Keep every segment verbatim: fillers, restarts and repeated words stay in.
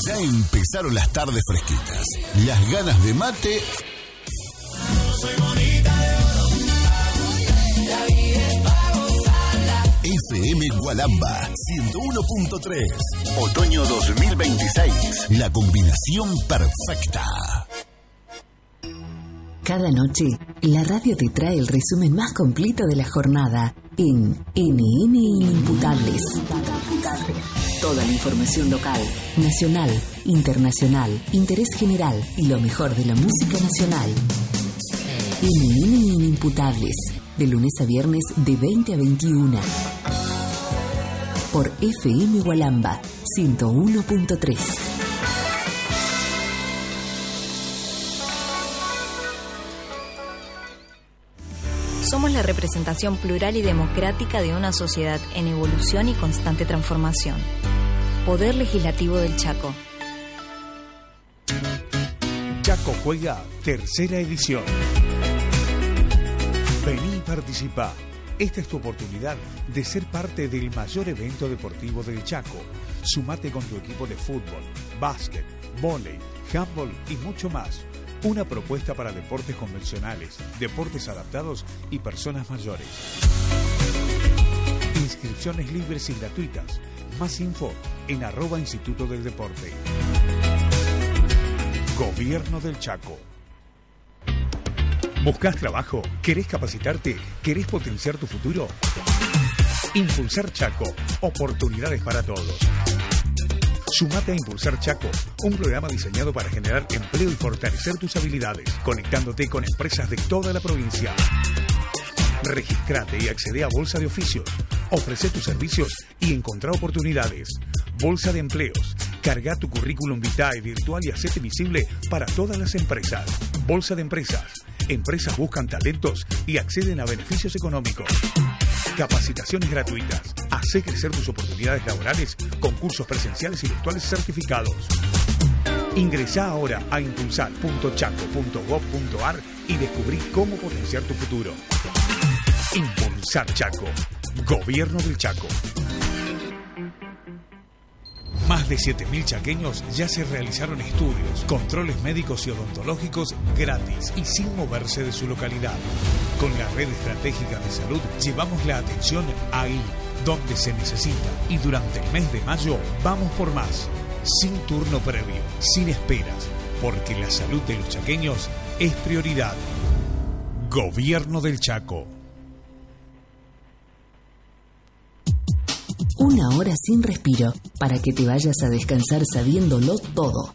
Ya empezaron las tardes fresquitas. Las ganas de mate. Soy bonita de oro. La vida es para gozarla. F M Gualamba ciento uno punto tres. Otoño dos mil veintiséis. La combinación perfecta. Cada noche, la radio te trae el resumen más completo de la jornada en N N Inimputables. Toda la información local, nacional, internacional, interés general y lo mejor de la música nacional. N N Inimputables, de lunes a viernes de veinte a veintiuna. Por F M Gualamba ciento uno punto tres. Somos la representación plural y democrática de una sociedad en evolución y constante transformación. Poder Legislativo del Chaco. Chaco Juega, tercera edición. Vení y participá. Esta es tu oportunidad de ser parte del mayor evento deportivo del Chaco. Sumate con tu equipo de fútbol, básquet, vóley, handball y mucho más. Una propuesta para deportes convencionales, deportes adaptados y personas mayores. Inscripciones libres y gratuitas. Más info en arroba Instituto del Deporte. Gobierno del Chaco. ¿Buscas trabajo? ¿Querés capacitarte? ¿Querés potenciar tu futuro? Impulsar Chaco. Oportunidades para todos. Sumate a Impulsar Chaco, un programa diseñado para generar empleo y fortalecer tus habilidades, conectándote con empresas de toda la provincia. Registrate y accede a Bolsa de Oficios. Ofrece tus servicios y encontrá oportunidades. Bolsa de Empleos. Carga tu currículum vitae virtual y hacete visible para todas las empresas. Bolsa de Empresas. Empresas buscan talentos y acceden a beneficios económicos. Capacitaciones gratuitas. Hacé crecer tus oportunidades laborales con cursos presenciales y virtuales certificados. Ingresá ahora a impulsar punto chaco punto gob punto ar y descubrí cómo potenciar tu futuro. Impulsar Chaco. Gobierno del Chaco. Más de siete mil chaqueños ya se realizaron estudios, controles médicos y odontológicos gratis y sin moverse de su localidad. Con la red estratégica de salud llevamos la atención ahí, donde se necesita. Y durante el mes de mayo vamos por más. Sin turno previo, sin esperas, porque la salud de los chaqueños es prioridad. Gobierno del Chaco. Una hora sin respiro para que te vayas a descansar sabiéndolo todo.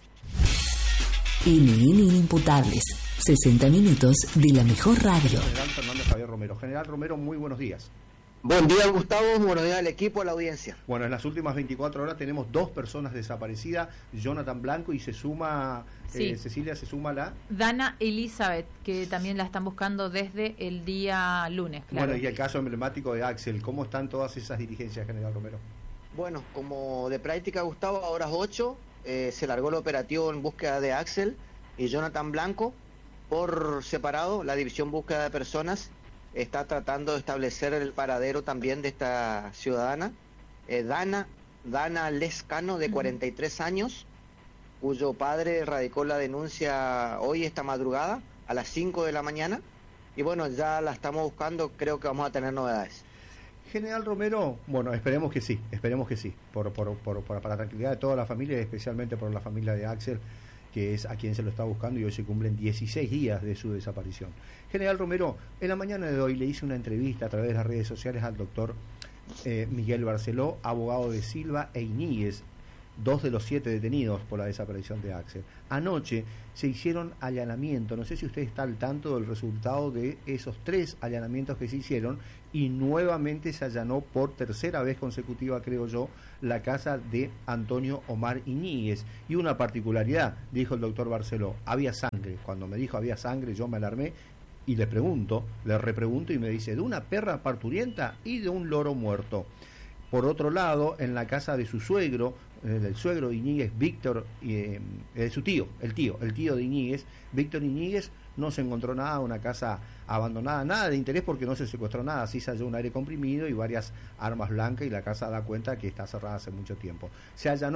N N Inimputables, sesenta minutos de la mejor radio. General Fernando Javier Romero. General Romero, muy buenos días. Buen día, Gustavo. Buenos días al equipo, a la audiencia. Bueno, en las últimas veinticuatro horas tenemos dos personas desaparecidas, Jonathan Blanco y se suma, sí. eh, Cecilia, se suma la... Dana Elizabeth, que también la están buscando desde el día lunes, claro. Bueno, y el caso emblemático de Axel, ¿cómo están todas esas diligencias, General Romero? Bueno, como de práctica, Gustavo, a horas ocho eh, se largó el operativo en búsqueda de Axel y Jonathan Blanco. Por separado, la División Búsqueda de Personas está tratando de establecer el paradero también de esta ciudadana, eh, Dana, Dana Lescano, de cuarenta y tres años, cuyo padre radicó la denuncia hoy, esta madrugada, a las cinco de la mañana, y bueno, ya la estamos buscando, creo que vamos a tener novedades. General Romero, bueno, esperemos que sí, esperemos que sí, por, por, por, por, para la tranquilidad de toda la familia, especialmente por la familia de Axel, que es a quien se lo está buscando, y hoy se cumplen dieciséis días de su desaparición. General Romero, en la mañana de hoy le hice una entrevista a través de las redes sociales al doctor eh, Miguel Barceló, abogado de Silva e Iñiguez, dos de los siete detenidos por la desaparición de Axel. Anoche se hicieron allanamientos, no sé si usted está al tanto del resultado de esos tres allanamientos que se hicieron, y nuevamente se allanó por tercera vez consecutiva, creo yo, la casa de Antonio Omar Iñiguez. Y una particularidad, dijo el doctor Barceló, había sangre. Cuando me dijo había sangre, yo me alarmé y le pregunto, le repregunto y me dice, de una perra parturienta y de un loro muerto. Por otro lado, en la casa de su suegro, el suegro de Iñiguez, Víctor, eh, eh, su tío, el tío, el tío de Iñiguez, Víctor Iñiguez, no se encontró nada, una casa abandonada, nada de interés porque no se secuestró nada, sí se halló un aire comprimido y varias armas blancas, y la casa da cuenta que está cerrada hace mucho tiempo. Se allanó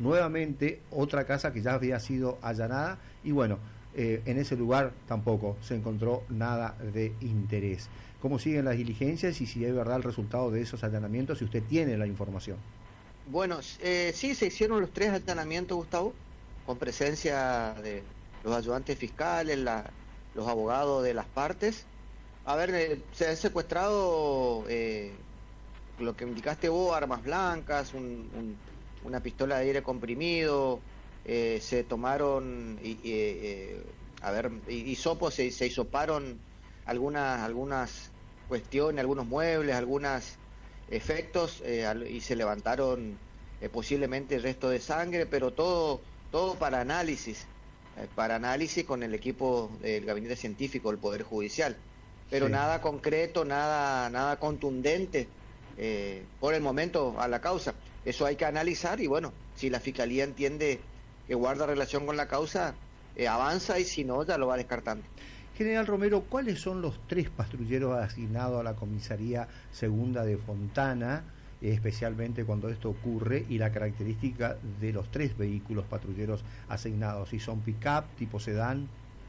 nuevamente otra casa que ya había sido allanada y bueno, eh, en ese lugar tampoco se encontró nada de interés. ¿Cómo siguen las diligencias y si es verdad el resultado de esos allanamientos, si usted tiene la información? Bueno, eh, sí, se hicieron los tres allanamientos, Gustavo, con presencia de los ayudantes fiscales, la, los abogados de las partes. A ver, eh, se han secuestrado, eh, lo que indicaste vos, armas blancas, un, un, una pistola de aire comprimido, eh, se tomaron, y, y, eh, a ver, hisopos, se, se hisoparon algunas, algunas cuestiones, algunos muebles, algunos efectos, eh, y se levantaron eh, posiblemente el resto de sangre, pero todo, todo para análisis, eh, para análisis con el equipo del gabinete científico del Poder Judicial. Pero sí, nada concreto, nada nada contundente eh, por el momento a la causa. Eso hay que analizar y bueno, si la Fiscalía entiende que guarda relación con la causa, eh, avanza y si no, ya lo va descartando. General Romero, ¿cuáles son los tres patrulleros asignados a la Comisaría Segunda de Fontana, eh, especialmente cuando esto ocurre, y la característica de los tres vehículos patrulleros asignados? ¿Si son pick-up, tipo sedán?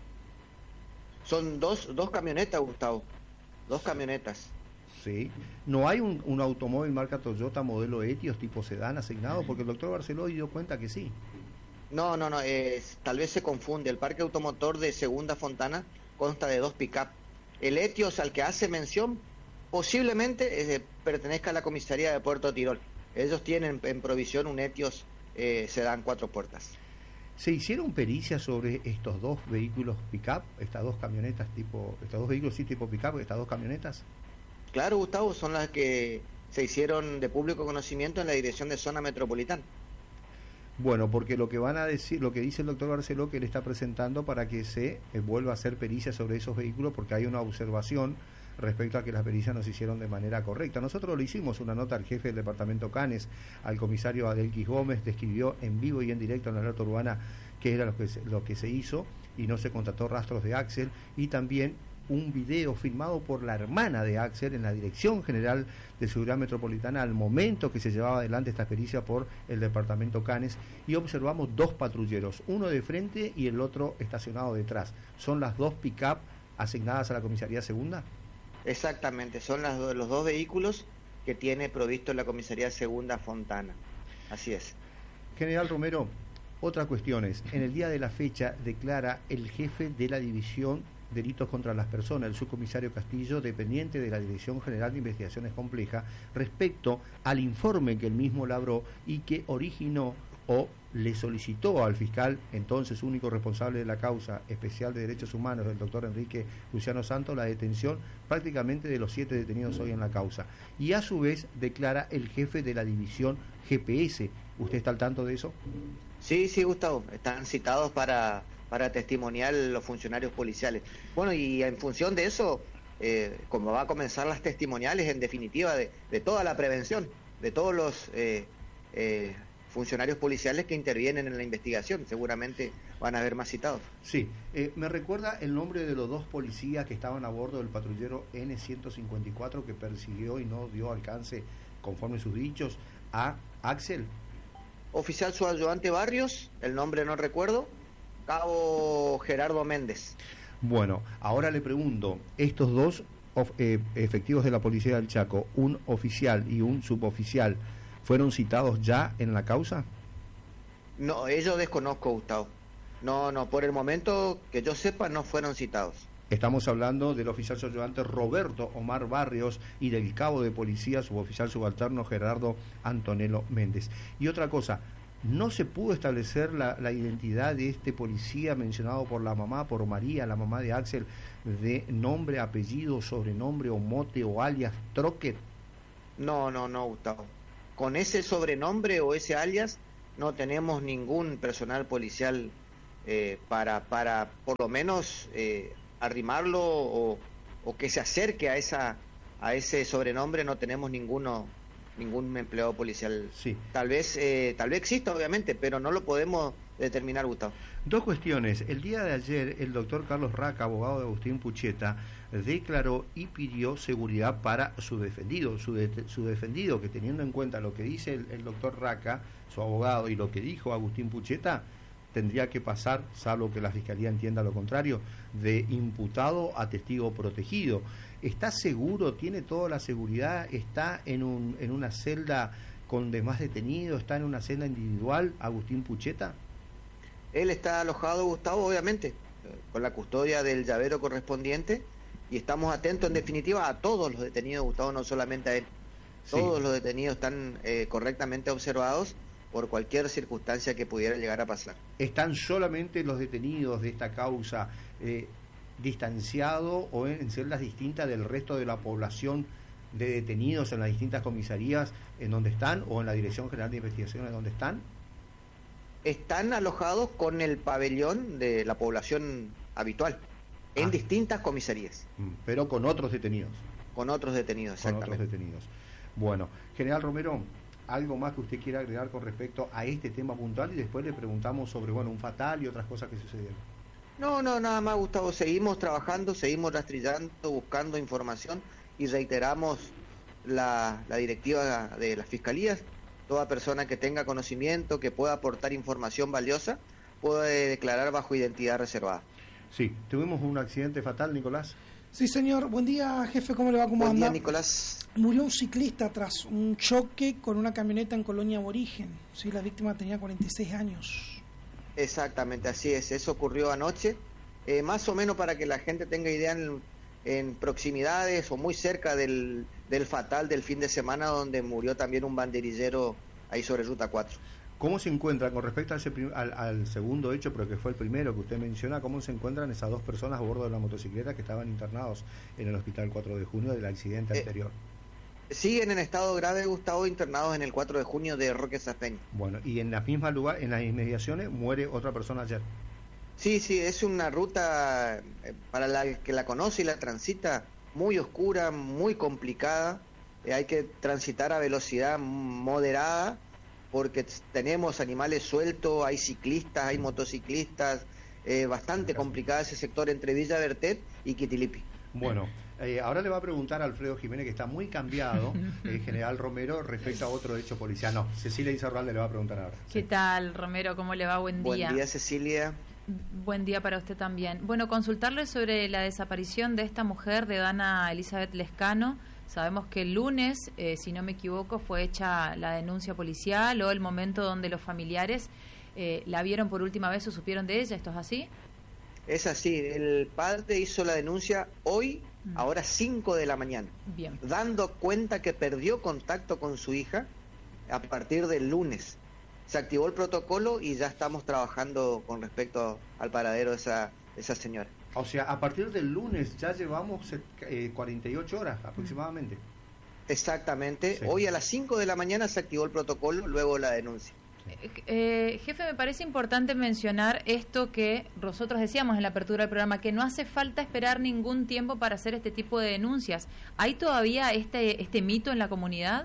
Son dos, dos camionetas, Gustavo, dos camionetas. Sí. ¿No hay un, un automóvil marca Toyota modelo Etios tipo sedán asignado? Porque el doctor Barceló dio cuenta que sí. No, no, no, eh, tal vez se confunde. El parque automotor de Segunda Fontana consta de dos pick-up. El Etios al que hace mención posiblemente eh, pertenezca a la comisaría de Puerto Tirol. Ellos tienen en provisión un Etios eh, sedán cuatro puertas. ¿Se hicieron pericias sobre estos dos vehículos pick-up, estas dos camionetas tipo, estos dos vehículos sí tipo pick-up, estas dos camionetas? Claro, Gustavo, son las que se hicieron de público conocimiento en la Dirección de Zona Metropolitana. Bueno, porque lo que van a decir, lo que dice el doctor Barceló, que le está presentando para que se eh, vuelva a hacer pericias sobre esos vehículos, porque hay una observación respecto a que las pericias no se hicieron de manera correcta. Nosotros le hicimos una nota al jefe del departamento Canes, al comisario Adelquis Gómez, describió en vivo y en directo en la alerta urbana qué era lo que, se, lo que se hizo y no se constató rastros de Axel, y también un video filmado por la hermana de Axel en la Dirección General de Seguridad Metropolitana al momento que se llevaba adelante esta pericia por el departamento Canes, y observamos dos patrulleros, uno de frente y el otro estacionado detrás. ¿Son las dos pick-up asignadas a la comisaría segunda? Exactamente, son las, los dos vehículos que tiene provisto la comisaría Segunda Fontana. Así es. General Romero, otra cuestión es, en el día de la fecha declara el jefe de la División Delitos contra las Personas, el subcomisario Castillo, dependiente de la Dirección General de Investigaciones Complejas, respecto al informe que él mismo labró y que originó o le solicitó al fiscal, entonces único responsable de la causa especial de derechos humanos, el doctor Enrique Luciano Santos, la detención prácticamente de los siete detenidos hoy en la causa. Y a su vez declara el jefe de la división G P S. ¿Usted está al tanto de eso? Sí, sí, Gustavo, están citados para, para testimoniar los funcionarios policiales. Bueno, y en función de eso, eh, como va a comenzar las testimoniales, en definitiva, de, de toda la prevención, de todos los eh, eh, funcionarios policiales que intervienen en la investigación, seguramente van a haber más citados. Sí, eh, me recuerda el nombre de los dos policías que estaban a bordo del patrullero N ciento cincuenta y cuatro que persiguió y no dio alcance, conforme sus dichos, a Axel. Oficial subayudante Barrios, el nombre no recuerdo, cabo Gerardo Méndez. Bueno, ahora le pregunto, estos dos of, eh, efectivos de la Policía del Chaco, un oficial y un suboficial, ¿fueron citados ya en la causa? No, ellos desconozco, Gustavo. No, no, por el momento que yo sepa no fueron citados. Estamos hablando del oficial subayudante Roberto Omar Barrios y del cabo de policía suboficial subalterno Gerardo Antonello Méndez. Y otra cosa, ¿no se pudo establecer la, la identidad de este policía mencionado por la mamá, por María, la mamá de Axel, de nombre, apellido, sobrenombre o mote o alias Troquet? No, no, no, Gustavo. Con ese sobrenombre o ese alias no tenemos ningún personal policial eh, para, para por lo menos eh, arrimarlo o, o que se acerque a esa a ese sobrenombre. No tenemos ninguno ningún empleado policial. Sí. Tal vez, eh, tal vez exista, obviamente, pero no lo podemos determinar, Gustavo. Dos cuestiones. El día de ayer, el doctor Carlos Raca, abogado de Agustín Pucheta, declaró y pidió seguridad para su defendido. Su, de, su defendido, que teniendo en cuenta lo que dice el, el doctor Raca, su abogado, y lo que dijo Agustín Pucheta, tendría que pasar, salvo que la Fiscalía entienda lo contrario, de imputado a testigo protegido. ¿Está seguro? ¿Tiene toda la seguridad? ¿Está en, un, en una celda con demás detenidos? ¿Está en una celda individual, Agustín Pucheta? Él está alojado, Gustavo, obviamente, con la custodia del llavero correspondiente, y estamos atentos, en definitiva, a todos los detenidos, Gustavo, no solamente a él. Sí. Todos los detenidos están eh, correctamente observados por cualquier circunstancia que pudiera llegar a pasar. ¿Están solamente los detenidos de esta causa eh, distanciados o en, en celdas distintas del resto de la población de detenidos en las distintas comisarías en donde están, o en la Dirección General de Investigaciones donde están? Están alojados con el pabellón de la población habitual, en Ah. distintas comisarías, Mm, Pero con otros detenidos. con otros detenidos, Con exactamente. otros detenidos. Bueno, General Romero, ¿algo más que usted quiera agregar con respecto a este tema puntual? Y después le preguntamos sobre, bueno, un fatal y otras cosas que sucedieron. No, no, nada más, Gustavo. Seguimos trabajando, seguimos rastrillando, buscando información, y reiteramos la, la directiva de las fiscalías. Toda persona que tenga conocimiento, que pueda aportar información valiosa, puede declarar bajo identidad reservada. Sí, tuvimos un accidente fatal, Nicolás. Sí, señor. Buen día, jefe. ¿Cómo le va? ¿Cómo Buen anda? día, Nicolás. Murió un ciclista tras un choque con una camioneta en Colonia Aborigen. Sí, la víctima tenía cuarenta y seis años. Exactamente, así es. Eso ocurrió anoche. Eh, más o menos para que la gente tenga idea, en, en proximidades o muy cerca del, del fatal del fin de semana, donde murió también un banderillero ahí sobre Ruta cuatro. ¿Cómo se encuentran, con respecto a ese prim- al, al segundo hecho, pero que fue el primero que usted menciona, cómo se encuentran esas dos personas a bordo de la motocicleta que estaban internados en el hospital cuatro de junio del accidente Eh, anterior? Siguen en estado grave, Gustavo, internados en el cuatro de junio de Roque Saspeña. Bueno, y en las mismas lugar, en las inmediaciones, muere otra persona ayer. Sí, sí, es una ruta, eh, para la que la conoce y la transita, muy oscura, muy complicada. Eh, hay que transitar a velocidad moderada, porque t- tenemos animales sueltos, hay ciclistas, hay motociclistas, eh, bastante complicada ese sector entre Villa Bertet y Quitilipi. Bueno, eh, ahora le va a preguntar a Alfredo Jiménez, que está muy cambiado, el general Romero, respecto a otro hecho policial. No, Cecilia Izarralde le va a preguntar ahora. ¿Qué Sí. tal, Romero? ¿Cómo le va? Buen día. Buen día, Cecilia. Buen día para usted también. Bueno, consultarle sobre la desaparición de esta mujer, de Dana Elizabeth Lescano. Sabemos que el lunes, eh, si no me equivoco, fue hecha la denuncia policial, o el momento donde los familiares eh, la vieron por última vez o supieron de ella. ¿Esto es así? Es así, el padre hizo la denuncia hoy, Mm. ahora cinco de la mañana, Bien. dando cuenta que perdió contacto con su hija a partir del lunes. Se activó el protocolo y ya estamos trabajando con respecto al paradero de esa, de esa señora. O sea, a partir del lunes ya llevamos eh, cuarenta y ocho horas aproximadamente. Exactamente, Sí. hoy a las cinco de la mañana se activó el protocolo, luego la denuncia. Eh, eh, jefe, me parece importante mencionar esto que nosotros decíamos en la apertura del programa, que no hace falta esperar ningún tiempo para hacer este tipo de denuncias. ¿Hay todavía este, este mito en la comunidad?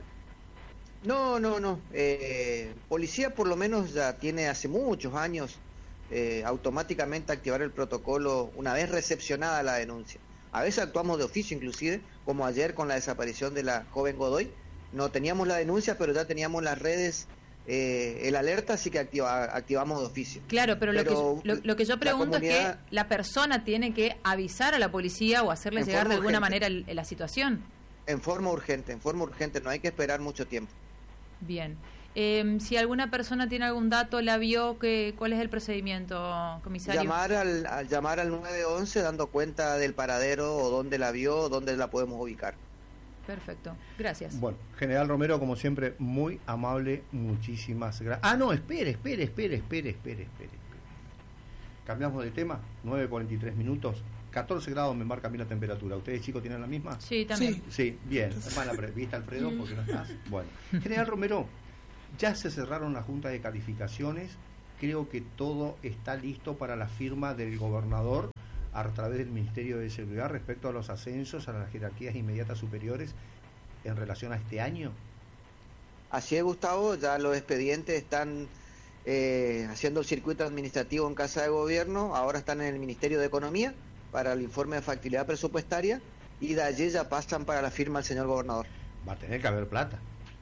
No, no, no. Eh, policía por lo menos ya tiene hace muchos años eh, automáticamente activar el protocolo una vez recepcionada la denuncia. A veces actuamos de oficio inclusive, como ayer con la desaparición de la joven Godoy. No teníamos la denuncia, pero ya teníamos las redes, eh, el alerta, así que activa, activamos de oficio. Claro, pero, Pero lo, que, lo, lo que yo la pregunto comunidad- es que la persona tiene que avisar a la policía o hacerle En llegar de forma alguna urgente. manera el- la situación. En forma urgente, en forma urgente, no hay que esperar mucho tiempo. Bien. Eh, si alguna persona tiene algún dato, la vio, que, ¿cuál es el procedimiento, comisario? Llamar al, al llamar al nueve once dando cuenta del paradero o dónde la vio o dónde la podemos ubicar. Perfecto, gracias. Bueno, general Romero, como siempre, muy amable, muchísimas gracias. Ah, no, espere, espere, espere, espere, espere, espere. Cambiamos de tema, nueve cuarenta y tres minutos, catorce grados me marca a mí la temperatura. ¿Ustedes, chicos, tienen la misma? Sí, también. Sí. Sí, bien. Mala pre- ¿Viste, Alfredo? ¿Por qué no estás? Bueno, general Romero, ya se cerraron las juntas de calificaciones. Creo que todo está listo para la firma del gobernador a través del Ministerio de Seguridad respecto a los ascensos a las jerarquías inmediatas superiores en relación a este año. Así es, Gustavo, ya los expedientes están eh, haciendo el circuito administrativo en Casa de Gobierno, ahora están en el Ministerio de Economía para el informe de factibilidad presupuestaria y de allí ya pasan para la firma del señor gobernador. Va a tener que haber plata.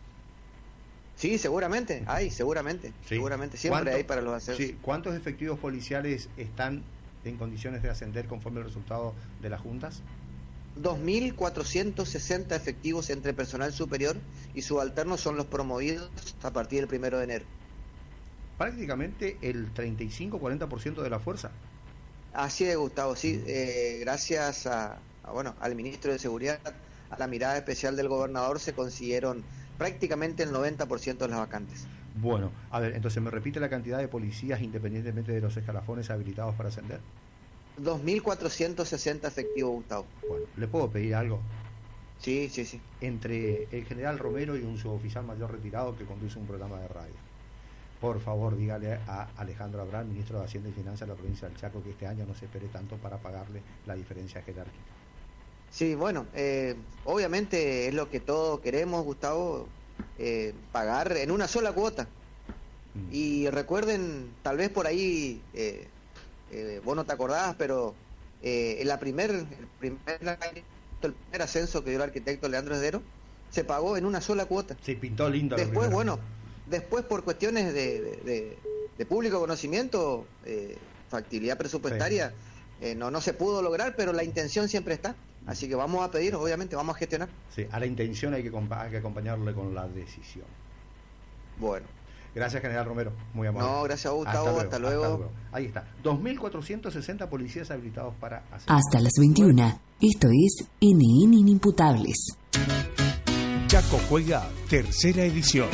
Sí, seguramente, hay, seguramente, Sí. seguramente, siempre hay para los ascensos. Sí. ¿Cuántos efectivos policiales están en condiciones de ascender conforme al resultado de las juntas? dos mil cuatrocientos sesenta efectivos entre personal superior y subalternos son los promovidos a partir del primero de enero. Prácticamente el treinta y cinco a cuarenta por ciento de la fuerza. Así es, Gustavo, sí, eh, gracias a, a, bueno, al ministro de Seguridad, a la mirada especial del gobernador, se consiguieron prácticamente el noventa por ciento de las vacantes. Bueno, a ver, entonces me repite la cantidad de policías independientemente de los escalafones habilitados para ascender. dos mil cuatrocientos sesenta efectivos, Gustavo. Bueno, ¿le puedo pedir algo? Sí, sí, sí. Entre el general Romero y un suboficial mayor retirado que conduce un programa de radio, por favor dígale a Alejandro Abrán, ministro de Hacienda y Finanzas de la provincia del Chaco, que este año no se espere tanto para pagarle la diferencia jerárquica. Sí, bueno, eh, obviamente es lo que todos queremos, Gustavo, eh, pagar en una sola cuota. Mm. Y recuerden, tal vez por ahí, eh, eh, vos no te acordás, pero eh, en la primer, el primer el primer ascenso que dio el arquitecto Leandro Esdero se pagó en una sola cuota. Se pintó lindo. Después, bueno, después por cuestiones de, de, de, de público conocimiento, eh, factibilidad presupuestaria, sí. eh, no, no se pudo lograr, pero la intención siempre está. Así que vamos a pedir, obviamente, vamos a gestionar. Sí, a la intención hay que, hay que acompañarle con la decisión. Bueno. Gracias, general Romero. Muy amable. No, gracias a Gustavo. Hasta luego. Hasta luego. Ahí está. dos mil cuatrocientos sesenta policías habilitados para hacer. Hasta las veintiuna. Esto es N N Inimputables. Chaco Juega, tercera edición.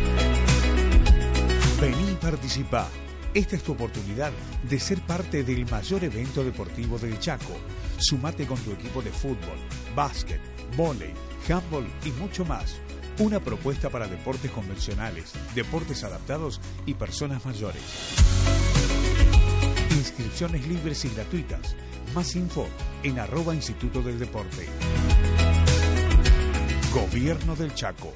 Vení y participá. Esta es tu oportunidad de ser parte del mayor evento deportivo del Chaco. Sumate con tu equipo de fútbol, básquet, vóley, handball y mucho más. Una propuesta para deportes convencionales, deportes adaptados y personas mayores. Inscripciones libres y gratuitas. Más info en arroba Instituto del Deporte. Gobierno del Chaco.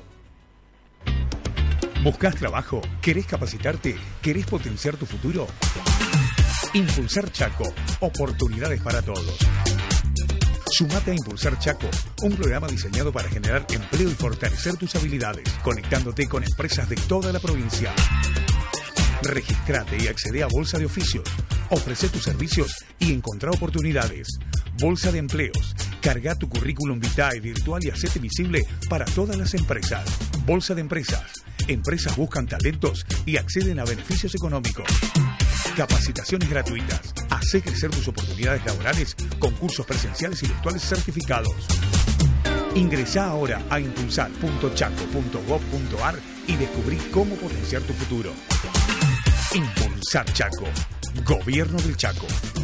¿Buscas trabajo? ¿Querés capacitarte? ¿Querés potenciar tu futuro? Impulsar Chaco. Oportunidades para todos. Sumate a Impulsar Chaco, un programa diseñado para generar empleo y fortalecer tus habilidades, conectándote con empresas de toda la provincia. Registrate y accede a Bolsa de Oficios. Ofrece tus servicios y encontrá oportunidades. Bolsa de Empleos. Carga tu currículum vitae virtual y hacete visible para todas las empresas. Bolsa de Empresas. Empresas buscan talentos y acceden a beneficios económicos. Capacitaciones gratuitas. Hacé crecer tus oportunidades laborales con cursos presenciales y virtuales certificados. Ingresá ahora a impulsar punto chaco punto gob punto ar y descubrí cómo potenciar tu futuro. Impulsar Chaco. Gobierno del Chaco.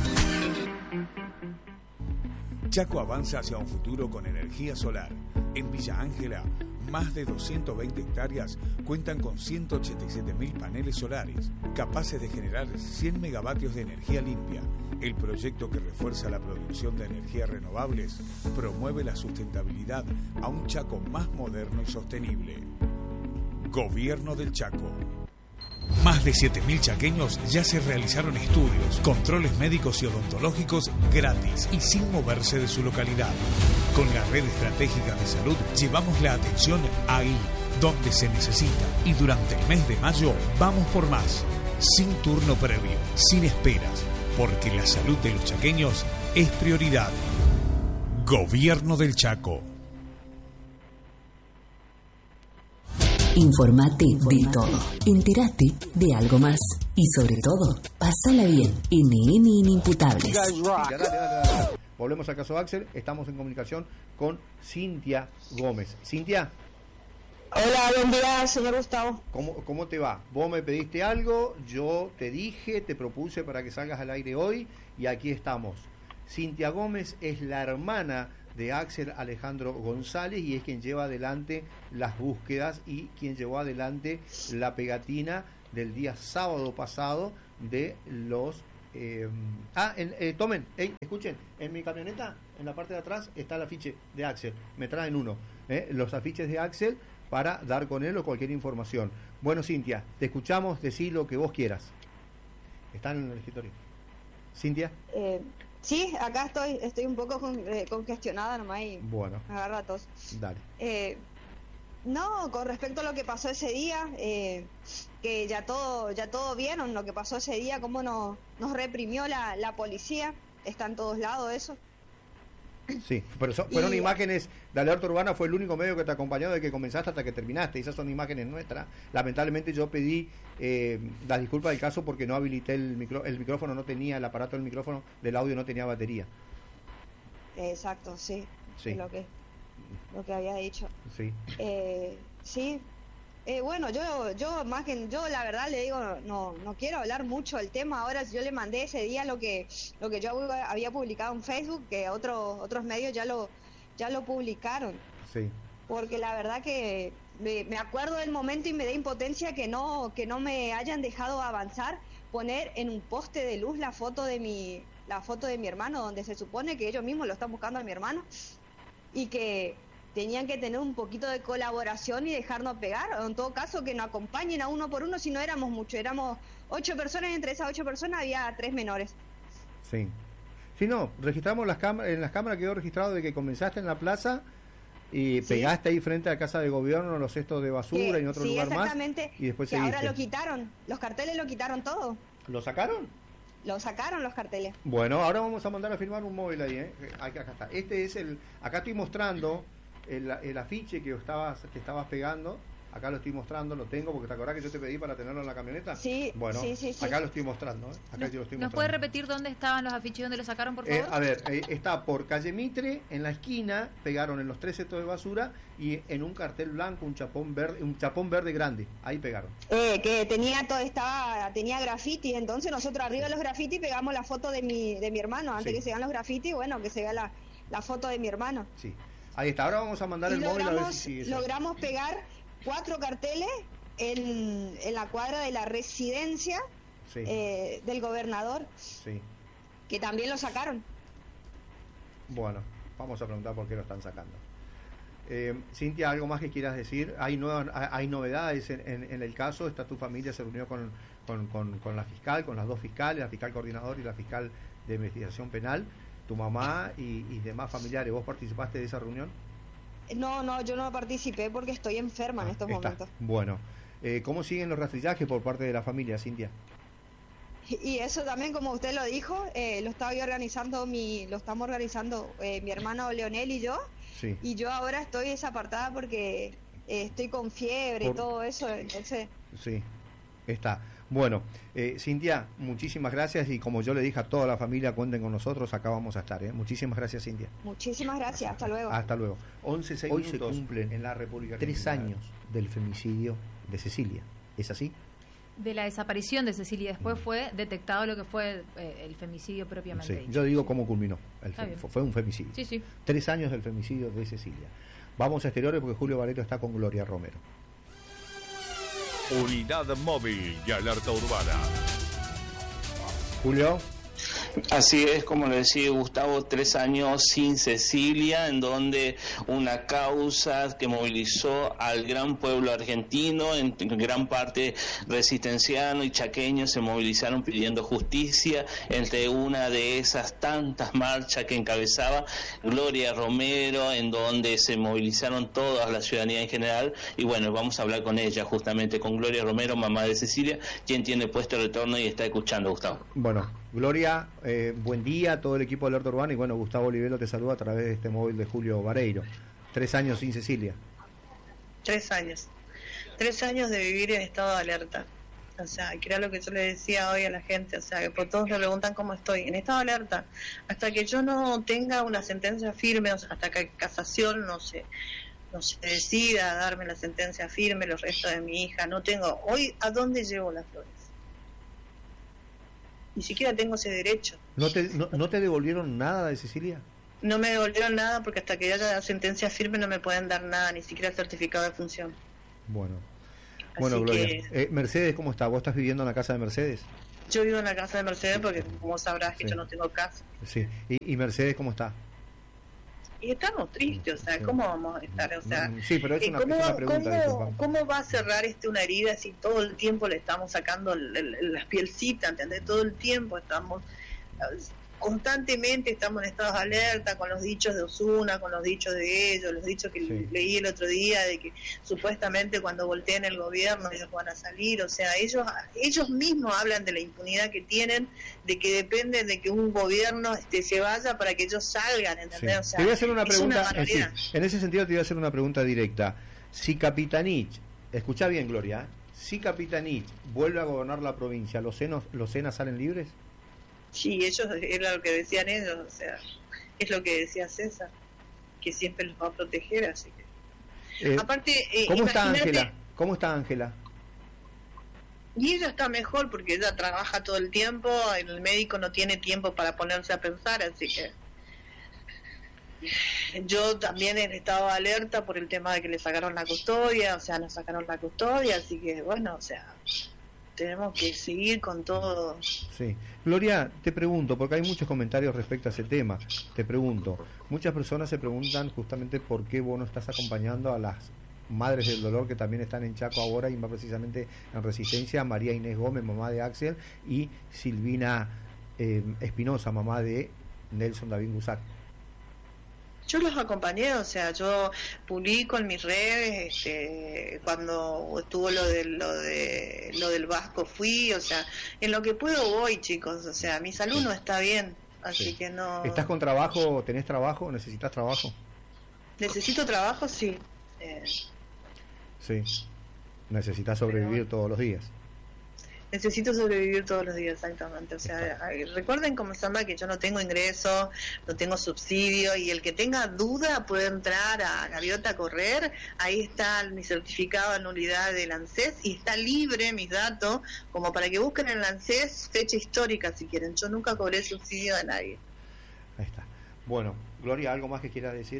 Chaco avanza hacia un futuro con energía solar. En Villa Ángela, más de doscientas veinte hectáreas cuentan con ciento ochenta y siete mil paneles solares, capaces de generar cien megavatios de energía limpia. El proyecto, que refuerza la producción de energías renovables, promueve la sustentabilidad a un Chaco más moderno y sostenible. Gobierno del Chaco. Más de siete mil chaqueños ya se realizaron estudios, controles médicos y odontológicos gratis y sin moverse de su localidad. Con la red estratégica de salud llevamos la atención ahí, donde se necesita, y durante el mes de mayo vamos por más, sin turno previo, sin esperas, porque la salud de los chaqueños es prioridad. Gobierno del Chaco. Informate de todo, entérate de algo más y sobre todo, pásala bien. N N Inimputables. Dale, dale, dale. Volvemos al caso Axel, estamos en comunicación con Cintia Gómez. Cintia. Hola, buen día, señor Gustavo. ¿Cómo, ¿Cómo te va? Vos me pediste algo, yo te dije, te propuse para que salgas al aire hoy y aquí estamos. Cintia Gómez es la hermana de Axel Alejandro González y es quien lleva adelante las búsquedas y quien llevó adelante la pegatina del día sábado pasado de los... Eh, ah, en, eh, tomen, hey, escuchen, en mi camioneta, en la parte de atrás está el afiche de Axel, me traen uno, eh, los afiches de Axel para dar con él o cualquier información. Bueno, Cintia, te escuchamos, decí lo que vos quieras. ¿Están en el escritorio? ¿Cintia? Eh, sí, acá estoy, estoy un poco con, eh, congestionada nomás y bueno, me agarra tos. Dale. Eh, no, con respecto a lo que pasó ese día, eh, que ya todo, ya todo vieron lo que pasó ese día, cómo nos, nos reprimió la, la policía, está en todos lados eso. Sí, pero so, fueron Y- imágenes de Alerta Urbana, fue el único medio que te acompañó desde que comenzaste hasta que terminaste. Esas son imágenes nuestras. Lamentablemente yo pedí eh, las disculpas del caso porque no habilité el micro, el micrófono, no tenía, el aparato del micrófono del audio no tenía batería. Exacto, sí, Sí. es lo que, lo que había dicho. Sí. Eh, sí, eh, bueno, yo, yo más que, yo la verdad le digo, no, no quiero hablar mucho del tema. Ahora yo le mandé ese día lo que, lo que yo había publicado en Facebook, que otros, otros medios ya lo, ya lo publicaron. Sí. Porque la verdad que me, me acuerdo del momento y me da impotencia que no, que no me hayan dejado avanzar, poner en un poste de luz la foto de mi, la foto de mi hermano, donde se supone que ellos mismos lo están buscando a mi hermano, y que tenían que tener un poquito de colaboración y dejarnos pegar, o en todo caso que nos acompañen a uno por uno, si no éramos muchos, éramos ocho personas, y entre esas ocho personas había tres menores. Sí. Sí, no, registramos las cámaras, en las cámaras quedó registrado de que comenzaste en la plaza y Sí. pegaste ahí frente a la casa de gobierno los cestos de basura Que- y en otro sí, lugar más. exactamente, Y después que ahora seguiste. lo quitaron, los carteles lo quitaron todo, ¿Lo sacaron? lo sacaron los carteles. Bueno, ahora vamos a mandar a firmar un móvil ahí, ¿eh? Acá, acá está. Este es el, acá estoy mostrando el, el afiche que estabas, que estabas pegando. Acá lo estoy mostrando, lo tengo porque te acordás que yo te pedí para tenerlo en la camioneta. Sí, Bueno, sí, sí, sí. acá lo estoy mostrando, ¿eh? Acá yo lo estoy ¿Nos mostrando. puede repetir dónde estaban los afiches, dónde los sacaron, por Eh, favor? a ver, eh, está por calle Mitre, en la esquina, pegaron en los tres cestos de basura y en un cartel blanco, un chapón verde, un chapón verde grande, ahí pegaron. Eh, que tenía todo, estaba, tenía graffiti, entonces nosotros arriba de los graffiti pegamos la foto de mi, de mi hermano, antes Sí. que se vean los graffiti, bueno, que se vea la, la foto de mi hermano. Sí, ahí está. Ahora vamos a mandar Y el móvil a ver logramos, si sigue eso. logramos pegar cuatro carteles en, en la cuadra de la residencia Sí, eh, del gobernador, sí. que también lo sacaron. Bueno, vamos a preguntar por qué lo están sacando. Eh, Cintia, ¿algo más que quieras decir? ¿Hay, nuevas, hay novedades en, en, en el caso? ¿Está tu familia, se reunió con, con, con, con la fiscal, con las dos fiscales, la fiscal coordinador y la fiscal de investigación penal, tu mamá y, y demás familiares? ¿Vos participaste de esa reunión? No, no, yo no participé porque estoy enferma en estos Está. momentos. Bueno, eh, ¿cómo siguen los rastrillajes por parte de la familia, Cintia? Y eso también, como usted lo dijo, eh, lo estaba yo organizando, mi, lo estamos organizando eh, mi hermano Leonel y yo. Sí. Y yo ahora estoy desapartada porque eh, estoy con fiebre Por- y todo eso, entonces... Sí, está. Bueno, eh, Cintia, muchísimas gracias y como yo le dije a toda la familia, cuenten con nosotros, acá vamos a estar. ¿eh? Muchísimas gracias, Cintia. Muchísimas gracias, hasta luego. Hasta luego. once seis Hoy minutos se cumplen en la República tres Argentina. años del femicidio de Cecilia. ¿Es así? De la desaparición de Cecilia, después fue detectado lo que fue eh, el femicidio propiamente Sí, dicho. yo digo cómo culminó. El Está fem- bien. fue, fue un femicidio. Sí, sí. Tres años del femicidio de Cecilia. Vamos a exteriores porque Julio Barreto está con Gloria Romero. Unidad móvil y alerta urbana. Julio. Así es, como le decía Gustavo, tres años sin Cecilia, en donde una causa que movilizó al gran pueblo argentino, en gran parte resistenciano y chaqueño, se movilizaron pidiendo justicia, entre una de esas tantas marchas que encabezaba Gloria Romero, en donde se movilizaron toda la ciudadanía en general, y bueno, vamos a hablar con ella, justamente con Gloria Romero, mamá de Cecilia, quien tiene puesto el retorno y está escuchando, Gustavo. Bueno, Gloria, eh, buen día a todo el equipo de Alerta Urbana y bueno, Gustavo Olivero te saluda a través de este móvil de Julio Vareiro. Tres años sin Cecilia. Tres años. Tres años de vivir en estado de alerta. O sea, que era lo que yo le decía hoy a la gente, o sea, que por todos me preguntan cómo estoy, en estado de alerta. Hasta que yo no tenga una sentencia firme, o sea, hasta que casación no se, no se decida a darme la sentencia firme, los restos de mi hija, no tengo. Hoy, ¿a dónde llevo las flores? Ni siquiera tengo ese derecho. ¿No te, no, ¿no te devolvieron nada de Cecilia? No me devolvieron nada porque hasta que haya la sentencia firme no me pueden dar nada, ni siquiera el certificado de función. Bueno, bueno, Así Gloria. que- Eh, Mercedes, ¿cómo está? ¿Vos estás viviendo en la casa de Mercedes? Yo vivo en la casa de Mercedes porque, como sabrás, que Sí. yo no tengo casa. Sí. ¿Y, y Mercedes cómo está? y estamos tristes, o sea, ¿cómo vamos a estar? O sea, sí, pero es una, ¿cómo, es una pregunta, ¿cómo, ¿cómo va a cerrar este una herida si todo el tiempo le estamos sacando el, el, las pielcitas, ¿entendés? Todo el tiempo estamos, constantemente estamos en estados de alerta con los dichos de Osuna, con los dichos de ellos, los dichos que sí. leí el otro día de que supuestamente cuando volteen el gobierno ellos van a salir, o sea, ellos ellos mismos hablan de la impunidad que tienen, de que depende de que un gobierno este, se vaya para que ellos salgan, ¿entendés? Sí. O sea, te voy a hacer una pregunta, una en, sí, en ese sentido te voy a hacer una pregunta directa. Si Capitanich, escuchá bien Gloria, ¿eh? Si Capitanich vuelve a gobernar la provincia, ¿los senos, los senas salen libres? Sí, ellos, era lo que decían ellos, o sea, es lo que decía César, que siempre los va a proteger, así que... Eh, Aparte, eh, ¿cómo está Ángela? ¿Cómo está Ángela? Y ella está mejor porque ella trabaja todo el tiempo, el médico no tiene tiempo para ponerse a pensar, así que... Yo también he estado alerta por el tema de que le sacaron la custodia, o sea, nos sacaron la custodia, así que bueno, o sea... tenemos que seguir con todo. Sí. Gloria, te pregunto, porque hay muchos comentarios respecto a ese tema, te pregunto, muchas personas se preguntan justamente por qué vos no estás acompañando a las madres del dolor que también están en Chaco ahora y más precisamente en Resistencia, María Inés Gómez, mamá de Axel, y Silvina eh, Espinosa, mamá de Nelson David Gusac. Yo los acompañé, o sea, yo publico en mis redes, este, cuando estuvo lo de lo de lo del Vasco fui, o sea, en lo que puedo voy, chicos, o sea, mi salud no está bien, así sí. que no. ¿Estás con trabajo? ¿Tenés trabajo? ¿Necesitas trabajo? Necesito trabajo, sí. Eh. Sí. Necesitas sobrevivir Pero... todos los días. Necesito sobrevivir todos los días, exactamente. O sea, recuerden como se llama que yo no tengo ingreso, no tengo subsidio, y el que tenga duda puede entrar a Gaviota a Correr, ahí está mi certificado de nulidad del ANSES y está libre mis datos, como para que busquen en el ANSES fecha histórica si quieren. Yo nunca cobré subsidio de nadie. Ahí está. Bueno, Gloria, ¿algo más que quieras decir?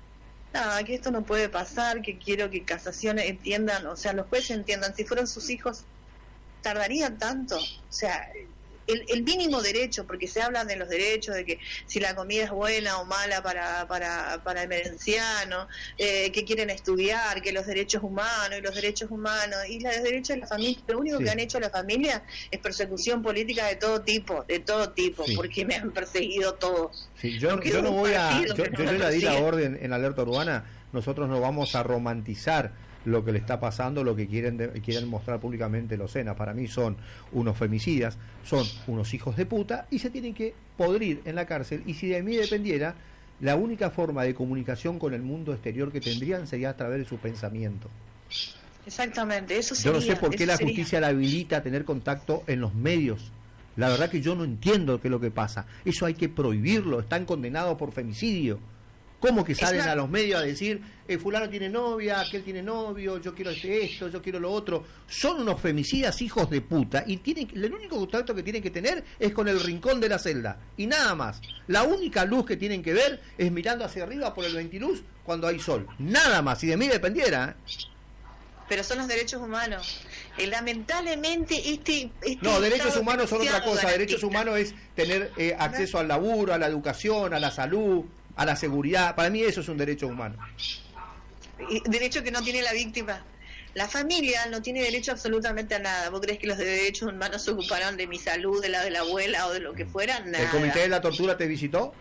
Nada, que esto no puede pasar, que quiero que casaciones entiendan, o sea, los jueces entiendan, si fueron sus hijos tardarían tanto, o sea, el, el mínimo derecho, porque se habla de los derechos, de que si la comida es buena o mala para para para emergencianos, eh, que quieren estudiar, que los derechos humanos y los derechos humanos y los derechos de la familia, lo único sí. que han hecho la familia es persecución política de todo tipo, de todo tipo, sí. porque me han perseguido todos. Sí, yo, yo no voy a, yo, yo, yo ya di la orden en Alerta Urbana, nosotros no vamos a romantizar lo que le está pasando, lo que quieren de, quieren mostrar públicamente los senas. Para mí son unos femicidas, son unos hijos de puta y se tienen que podrir en la cárcel, y si de mí dependiera, la única forma de comunicación con el mundo exterior que tendrían sería a través de su pensamiento. Exactamente, eso sería. Yo no sé por qué la sería. justicia la habilita a tener contacto en los medios. La verdad que yo no entiendo qué es lo que pasa. Eso hay que prohibirlo, están condenados por femicidio. ¿Cómo que salen una... a los medios a decir, eh, fulano tiene novia, aquel tiene novio, yo quiero este esto, yo quiero lo otro? Son unos femicidas hijos de puta, y tienen, el único contacto que tienen que tener es con el rincón de la celda, y nada más. La única luz que tienen que ver es mirando hacia arriba por el ventiluz cuando hay sol. Nada más, si de mí dependiera. ¿eh? Pero son los derechos humanos. Eh, lamentablemente este, este no, derechos humanos son otra cosa. Derechos humanos es tener eh, acceso al laburo, a la educación, a la salud, a la seguridad. Para mí eso es un derecho humano. Derecho que no tiene la víctima. La familia no tiene derecho absolutamente a nada. ¿Vos crees que los de derechos humanos se ocuparon de mi salud, de la de la abuela o de lo que fuera? Nada. ¿El Comité de la Tortura te visitó?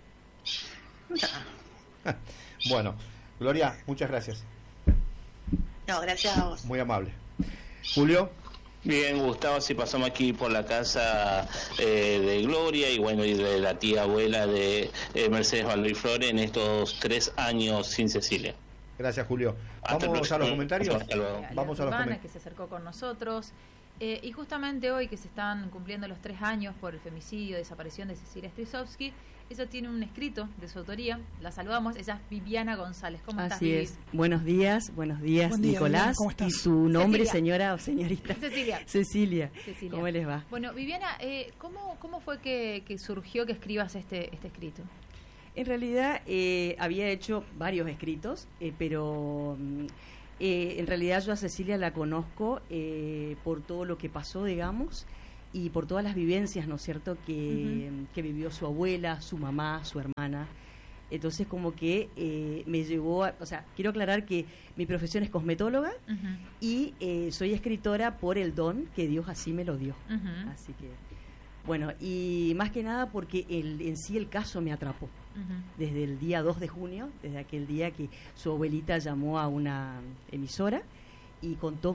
No. Bueno, Gloria, muchas gracias. No, gracias a vos. Muy amable. Julio. Bien, Gustavo, si pasamos aquí por la casa eh, de Gloria y bueno, y de la tía abuela de eh, Mercedes Valdoy Flores en estos tres años sin Cecilia. Gracias, Julio. Vamos a los comentarios. Hasta luego. Vamos a los comentarios. Que se acercó con nosotros. Eh, y justamente hoy que se están cumpliendo los tres años por el femicidio, desaparición de Cecilia Strisovsky, ella tiene un escrito de su autoría. La saludamos. Ella es Viviana González. ¿Cómo Así estás, Vivi? es. Buenos días, buenos días, Buen día, Nicolás. Viviana, ¿cómo estás? Y su nombre, Cecilia. señora o señorita. Cecilia. Cecilia. Cecilia. ¿Cómo les va? Bueno, Viviana, eh, ¿cómo, ¿cómo fue que, que surgió que escribas este, este escrito? En realidad eh, había hecho varios escritos, eh, pero eh, en realidad yo a Cecilia la conozco eh, por todo lo que pasó, digamos, y por todas las vivencias, ¿no es cierto?, que, uh-huh. que vivió su abuela, su mamá, su hermana. Entonces como que eh, me llevó a, o sea, quiero aclarar que mi profesión es cosmetóloga uh-huh. y eh, soy escritora por el don que Dios así me lo dio. Uh-huh. Así que, bueno, y más que nada porque el, en sí el caso me atrapó. Uh-huh. Desde el día dos de junio, desde aquel día que su abuelita llamó a una emisora y contó